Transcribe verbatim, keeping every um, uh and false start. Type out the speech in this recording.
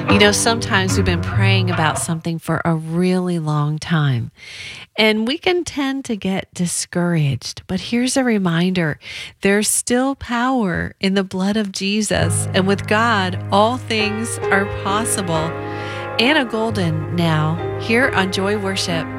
You know, sometimes we've been praying about something for a really long time, and we can tend to get discouraged. But here's a reminder: there's still power in the blood of Jesus, and with God, all things are possible. Anna Golden now, here on Joy Worship.